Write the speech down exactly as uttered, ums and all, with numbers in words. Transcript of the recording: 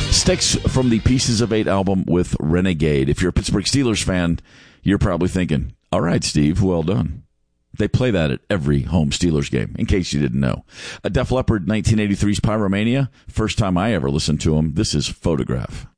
Sticks from the Pieces of Eight album with Renegade. If you're a Pittsburgh Steelers fan, you're probably thinking, all right, Steve, well done. They play that at every home Steelers game, in case you didn't know. A Def Leppard nineteen eighty-three's Pyromania. First time I ever listened to them. This is Photograph.